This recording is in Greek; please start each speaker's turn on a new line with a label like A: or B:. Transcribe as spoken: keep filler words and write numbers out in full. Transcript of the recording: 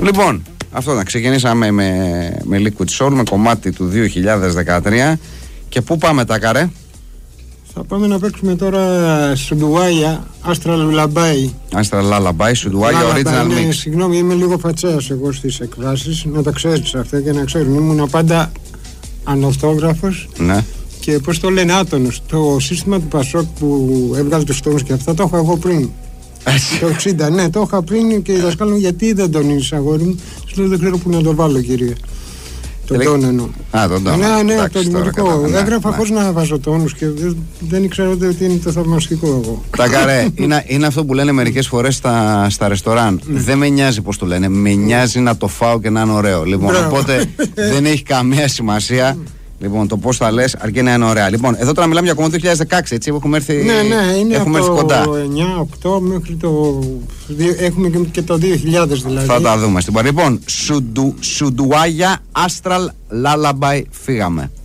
A: Λοιπόν, αυτό να ξεκινήσαμε με, με Liquid Soul, με κομμάτι του δύο χιλιάδες δεκατρία. Και πού πάμε, Τάκαρε?
B: Θα πάμε να παίξουμε τώρα Σουντουάια, Astral Lullaby.
A: Astral Lullaby, Σουντουάια, original
B: ναι,
A: mix.
B: Συγγνώμη, είμαι λίγο φατσέας εγώ στις εκφράσεις. Να τα ξέρεις αυτά και να ξέρουν. Ήμουν πάντα ανορθόγραφος.
A: Ναι.
B: Και πώς το λένε, άτονος. Το σύστημα του Πασόκ που έβγαλε τους τόνους και αυτά το έχω εγώ πριν. Το εξήντα, ναι, το είχα πριν και η δασκάλα μου, γιατί δεν τονίζεις, αγόρι μου? Σου λέω, δεν ξέρω πού να το βάλω, κυρία. Τον τόνο εννοώ.
A: Α, τον τόνο.
B: Ναι, ναι,
A: εντάξει,
B: το δημοτικό. Έγραφα χωρίς να βάζω τόνους και δεν, δεν ήξερα ότι είναι το θαυμαστικό εγώ.
A: Τάκαρε, είναι, είναι αυτό που λένε μερικές φορές στα, στα ρεστοράν. Mm. Δεν με νοιάζει πώς το λένε. Με νοιάζει να το φάω και να είναι ωραίο. Λοιπόν, Μπράβο. Οπότε δεν έχει καμία σημασία. Λοιπόν, το πώς θα λες, αρκεί να είναι ωραία. Λοιπόν, εδώ τώρα μιλάμε για κομμάτι του δύο χιλιάδες δεκαέξι, έτσι, έχουμε έρθει,
B: ναι, ναι, είναι
A: έχουμε
B: από
A: έρθει κοντά.
B: Το εννιά οκτώ μέχρι το... Έχουμε και το δύο χιλιάδες δηλαδή.
A: Θα τα δούμε στην παρά. Λοιπόν, Σουντουάια, Astral Lullaby, φύγαμε.